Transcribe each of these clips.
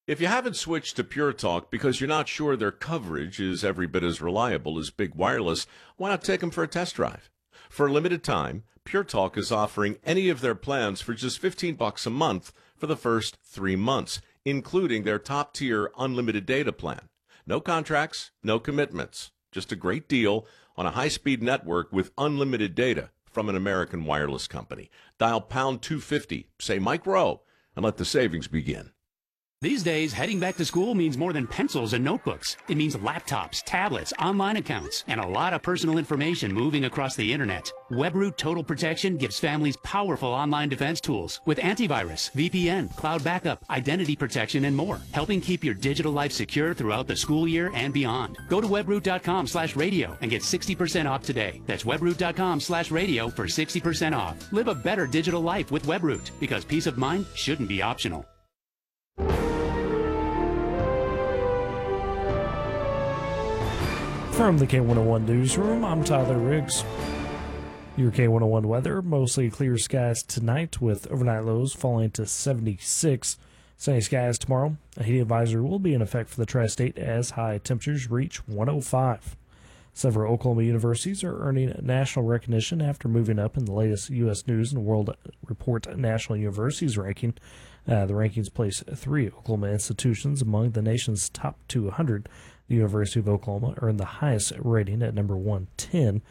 If you haven't switched to Pure Talk because you're not sure their coverage is every bit as reliable as Big Wireless, why not take them for a test drive? For a limited time, Pure Talk is offering any of their plans for just $15 a month for the first 3 months, including their top-tier unlimited data plan. No contracts, no commitments, just a great deal on a high-speed network with unlimited data from an American wireless company. Dial pound 250, say Mike Rowe, and let the savings begin. These days, heading back to school means more than pencils and notebooks. It means laptops, tablets, online accounts, and a lot of personal information moving across the internet. WebRoot Total Protection gives families powerful online defense tools with antivirus, VPN, cloud backup, identity protection, and more, helping keep your digital life secure throughout the school year and beyond. Go to webroot.com/radio and get 60% off today. That's webroot.com/radio for 60% off. Live a better digital life with WebRoot, because peace of mind shouldn't be optional. From the K101 Newsroom, I'm Tyler Riggs. Your K101 weather, mostly clear skies tonight with overnight lows falling to 76. Sunny skies tomorrow. A heat advisory will be in effect for the tri-state as high temperatures reach 105. Several Oklahoma universities are earning national recognition after moving up in the latest U.S. News and World Report National Universities ranking. The rankings place 3 Oklahoma institutions among the nation's top 200. The University of Oklahoma earned the highest rating at number 110.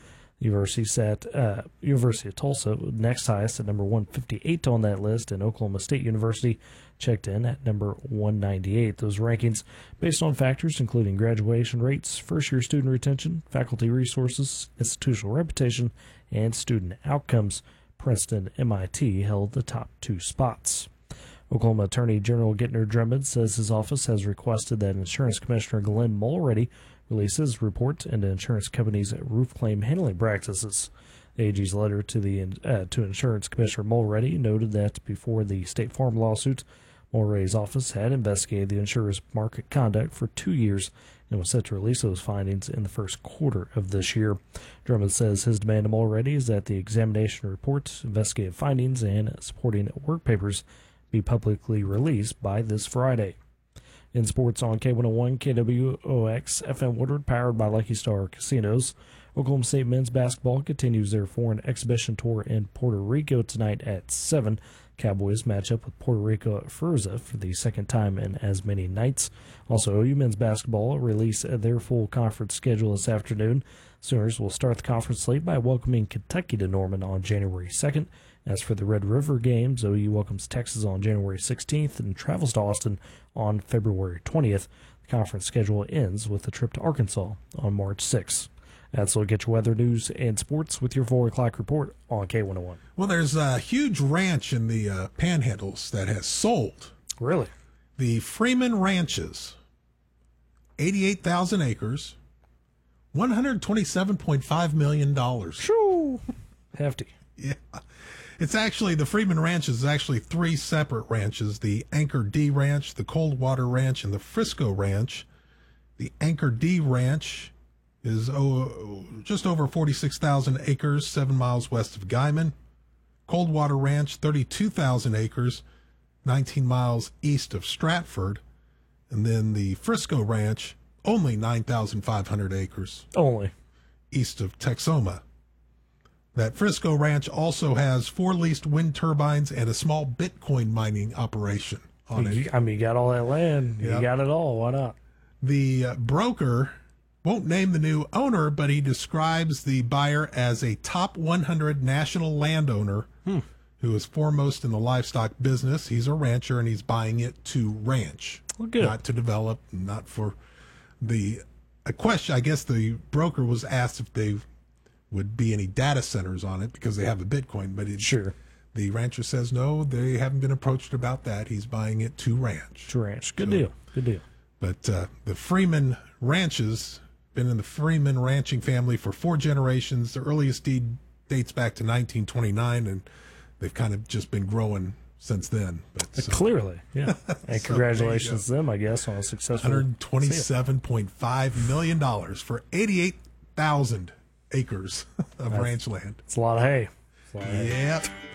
University of Tulsa next highest at number 158 on that list, and Oklahoma State University checked in at number 198. Those rankings based on factors including graduation rates, first-year student retention, faculty resources, institutional reputation, and student outcomes. Princeton MIT held the top 2 spots. Oklahoma Attorney General Gentner Drummond says his office has requested that Insurance Commissioner Glenn Mulready release his report into insurance companies' roof claim handling practices. The AG's letter to Insurance Commissioner Mulready noted that before the State Farm lawsuit, Mulready's office had investigated the insurer's market conduct for 2 years and was set to release those findings in the first quarter of this year. Drummond says his demand to Mulready is that the examination report, investigative findings, and supporting work papers be publicly released by this Friday. In sports on K101, KWOX, FM Woodward, powered by Lucky Star Casinos, Oklahoma State men's basketball continues their foreign exhibition tour in Puerto Rico tonight at 7. Cowboys match up with Puerto Rico at Furza for the second time in as many nights. Also, OU men's basketball release their full conference schedule this afternoon. Sooners will start the conference slate by welcoming Kentucky to Norman on January 2nd. As for the Red River games, OU welcomes Texas on January 16th and travels to Austin on February 20th. The conference schedule ends with a trip to Arkansas on March 6th. That's what get your weather news and sports with your 4 o'clock report on K101. Well, there's a huge ranch in the Panhandles that has sold. Really? The Freeman Ranches, 88,000 acres, $127.5 million. Shoo! Hefty. Yeah. It's actually, the Freeman Ranch is actually 3 separate ranches, the Anchor D Ranch, the Coldwater Ranch, and the Frisco Ranch. The Anchor D Ranch is just over 46,000 acres, 7 miles west of Guyman. Coldwater Ranch, 32,000 acres, 19 miles east of Stratford. And then the Frisco Ranch, only 9,500 acres. Only. East of Texoma. That Frisco Ranch also has 4 leased wind turbines and a small Bitcoin mining operation on it. I mean, you got all that land. Yep. You got it all. Why not? The broker won't name the new owner, but he describes the buyer as a top 100 national landowner who is foremost in the livestock business. He's a rancher, and he's buying it to ranch, not to develop, not for a question. I guess the broker was asked if they would be any data centers on it because they have a Bitcoin, but sure. The rancher says no, they haven't been approached about that. He's buying it to ranch. To ranch. Good deal. Good deal. But the Freeman Ranches, been in the Freeman ranching family for 4 generations. The earliest deed dates back to 1929, and they've kind of just been growing since then. But clearly, yeah. And congratulations to them, I guess, on a successful $127.5 million for 88,000 acres of ranch land. It's a lot of hay. Yep.